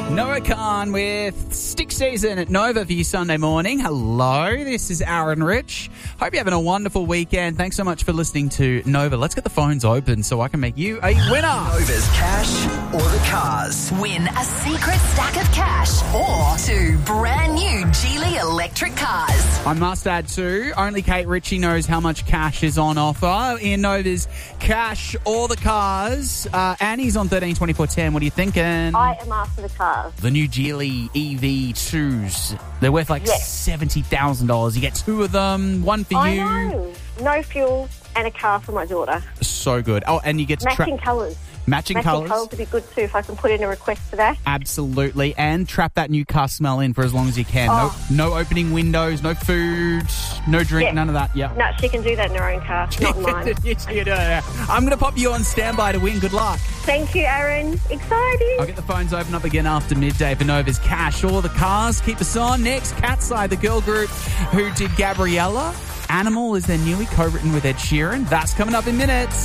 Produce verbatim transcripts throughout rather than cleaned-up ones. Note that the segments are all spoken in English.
Noah Khan with Stick Season at Nova for you Sunday morning. Hello, this is Aaron Rich. Hope you're having a wonderful weekend. Thanks so much for listening to Nova. Let's get the phones open so I can make you a winner. Nova's cash or the cars. Win a secret stack of cash or two brand new Geely electric cars. I must add too, only Kate Ritchie knows how much cash is on offer in Nova's cash or the cars. Uh, Annie's on thirteen twenty-four ten. What are you thinking? I am after the cars. The new Geely E V twos. They're worth like Yes. seventy thousand dollars. You get two of them, one for I you. know. No fuel and a car for my daughter. So good. Oh, and you get to Matching trap colours. matching, Matching colours. colours would be good too if I can put in a request for that. Absolutely. And trap that new car smell in for as long as you can. Oh. No no opening windows, no food, no drink, Yeah. none of that. Yeah. No, she can do that in her own car, not mine. Yes, you do, yeah. I'm going to pop you on standby to win. Good luck. Thank you, Aaron. Exciting. I'll get the phones open up again after midday for Nova's cash or the cars. Keep us on. Next, Catside, the girl group who did Gabriella. Animal is their newly co-written with Ed Sheeran. That's coming up in minutes.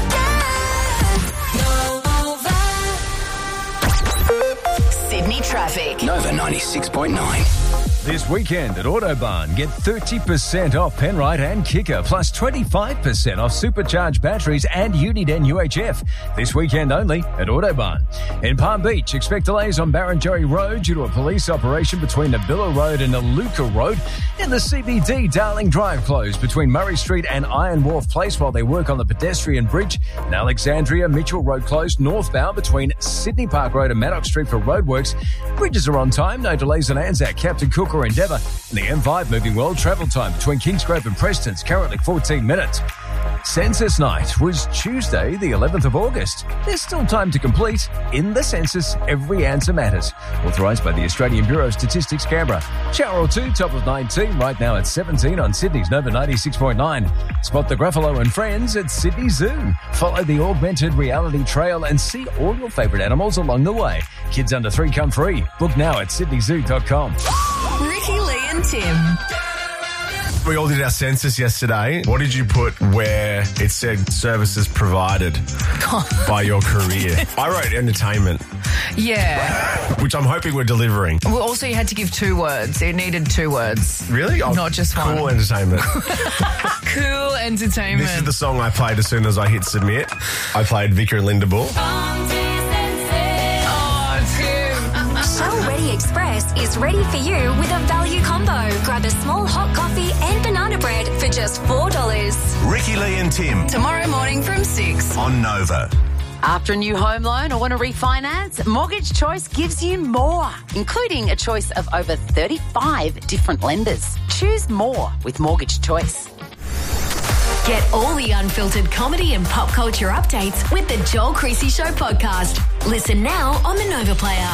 Sydney traffic. Nova ninety-six point nine. This weekend at Autobarn, get thirty percent off Penrite and Kicker, plus twenty-five percent off supercharged batteries and Uniden U H F. This weekend only at Autobarn. In Palm Beach, expect delays on Barrenjoey Road due to a police operation between Nabilla Road and Aluka Road. In the C B D, Darling Drive closed between Murray Street and Iron Wharf Place while they work on the pedestrian bridge. In Alexandria, Mitchell Road closed northbound between Sydney Park Road and Maddox Street for roadworks. Bridges are on time, no delays on Anzac, Captain Cook or Endeavour. And the M five moving well. Travel time between Kingsgrove and Preston's currently fourteen minutes. Census night was Tuesday, the eleventh of August. There's still time to complete. In the census, every answer matters. Authorised by the Australian Bureau of Statistics, Canberra. Shower two, top of nineteen, right now at seventeen on Sydney's Nova ninety-six point nine. Spot the Gruffalo and friends at Sydney Zoo. Follow the augmented reality trail and see all your favourite animals along the way. Kids under three come free. Book now at sydney zoo dot com. Ricky, Lee and Tim. We all did our census yesterday. What did you put where it said services provided by your career? I wrote entertainment, Yeah. which I'm hoping we're delivering. Well, also, you had to give two words. It needed two words. Really? Oh, Not just cool one. entertainment. Cool entertainment. This is the song I played as soon as I hit submit. I played Vicar and Linda Bull. Shell Ready Express is ready for you with a value combo. Grab a small hot coffee and banana bread for just four dollars. Ricky, Lee and Tim Tomorrow morning from six. on Nova. After a new home loan or want to refinance, Mortgage Choice gives you more, including a choice of over thirty-five different lenders. Choose more with Mortgage Choice. Get all the unfiltered comedy and pop culture updates with the Joel Creasy Show podcast. Listen now on the Nova Player.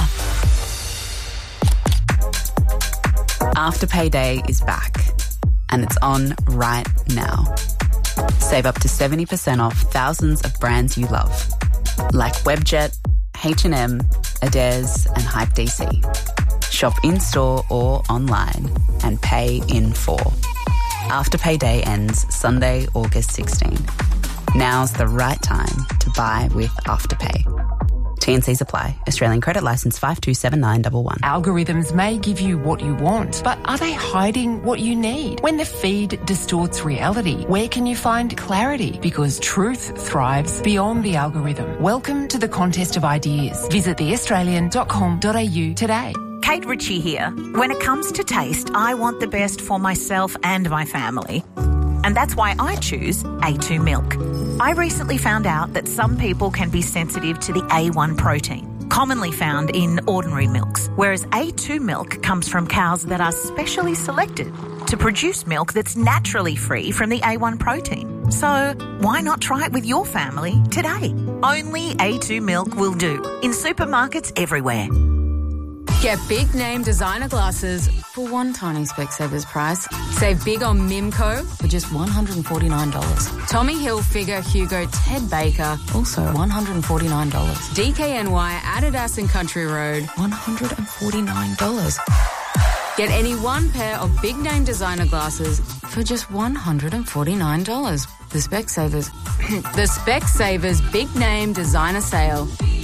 Afterpay Day is back, and it's on right now. Save up to seventy percent off thousands of brands you love, like Webjet, H and M, Adairs, and Hype D C. Shop in-store or online and pay in full. Afterpay Day ends Sunday, August sixteenth. Now's the right time to buy with Afterpay. T and Cs apply. Australian credit licence five two seven nine one one. Algorithms may give you what you want, but are they hiding what you need? When the feed distorts reality, where can you find clarity? Because truth thrives beyond the algorithm. Welcome to the contest of ideas. Visit the australian dot com dot a u today. Kate Ritchie here. When it comes to taste, I want the best for myself and my family. And that's why I choose A two milk. I recently found out that some people can be sensitive to the A one protein, commonly found in ordinary milks, whereas A two milk comes from cows that are specially selected to produce milk that's naturally free from the A one protein. So why not try it with your family today? Only A two milk will do in supermarkets everywhere. Get big name designer glasses for one tiny Specsavers price. Save big on Mimco for just one hundred forty-nine dollars. Tommy Hilfiger, Hugo, Ted Baker, also one hundred forty-nine dollars. D K N Y, Adidas and Country Road, one hundred forty-nine dollars. Get any one pair of big name designer glasses for just one hundred forty-nine dollars. The Specsavers, the Specsavers big name designer sale.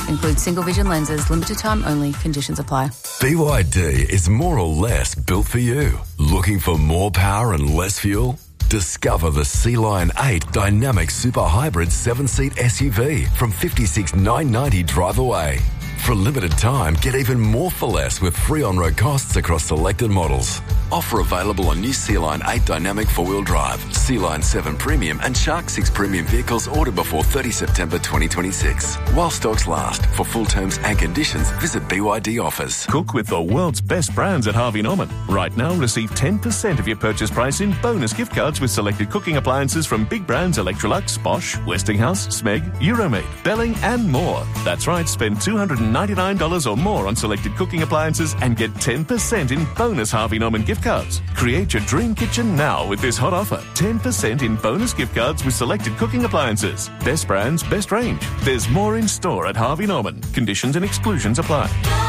Includes single vision lenses. Limited time only. Conditions apply. B Y D is more or less built for you. Looking for more power and less fuel? Discover the Sea Lion eight Dynamic Super Hybrid seven-seat S U V from fifty-six thousand nine hundred ninety dollars drive away. For a limited time, get even more for less with free on-road costs across selected models. Offer available on new Sea Lion eight Dynamic four-wheel drive, Sea Lion seven Premium and Shark six Premium vehicles ordered before thirtieth September twenty twenty-six. While stocks last. For full terms and conditions, visit B Y D offers. Cook with the world's best brands at Harvey Norman. Right now, receive ten percent of your purchase price in bonus gift cards with selected cooking appliances from big brands Electrolux, Bosch, Westinghouse, Smeg, Euromaid, Belling and more. That's right, spend two hundred ninety-nine dollars or more on selected cooking appliances and get ten percent in bonus Harvey Norman gift cards. Create your dream kitchen now with this hot offer. ten percent in bonus gift cards with selected cooking appliances. Best brands, best range. There's more in store at Harvey Norman. Conditions and exclusions apply.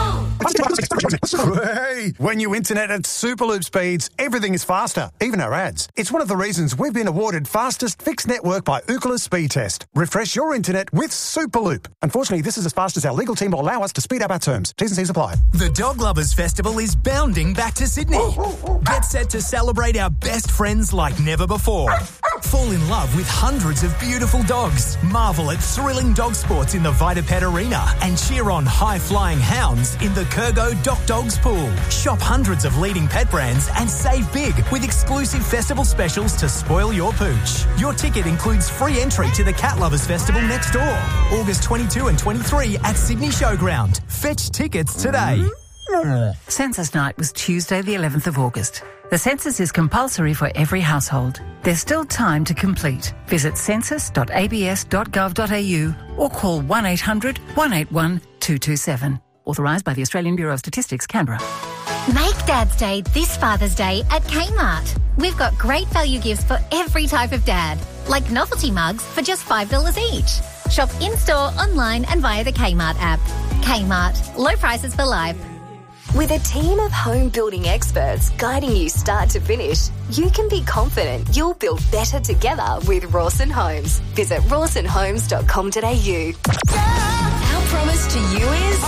Hey, when you internet at Superloop speeds, everything is faster, even our ads. It's one of the reasons we've been awarded fastest fixed network by Ookla Speed Test. Refresh your internet with Superloop. Unfortunately, this is as fast as our legal team will allow us to speed up our terms. T's and C's apply. The Dog Lovers Festival is bounding back to Sydney. Get set to celebrate our best friends like never before. Fall in love with hundreds of beautiful dogs. Marvel at thrilling dog sports in the Vitapet Arena and cheer on high-flying hounds in the Kurgo Doc Dogs Pool. Shop hundreds of leading pet brands and save big with exclusive festival specials to spoil your pooch. Your ticket includes free entry to the Cat Lovers Festival next door, August twenty-second and twenty-third at Sydney Showground. Fetch tickets today. Census night was Tuesday the eleventh of August. The census is compulsory for every household. There's still time to complete. Visit census dot a b s dot gov dot a u or call one eight hundred one eight one two two seven. Authorised by the Australian Bureau of Statistics, Canberra. Make Dad's Day this Father's Day at Kmart. We've got great value gifts for every type of dad, like novelty mugs for just five dollars each. Shop in-store, online and via the Kmart app. Kmart. Low prices for life. With a team of home building experts guiding you start to finish, you can be confident you'll build better together with Rawson Homes. Visit rawson homes dot com dot a u. Our promise to you is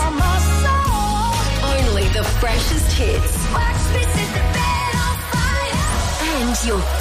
only the freshest hits and your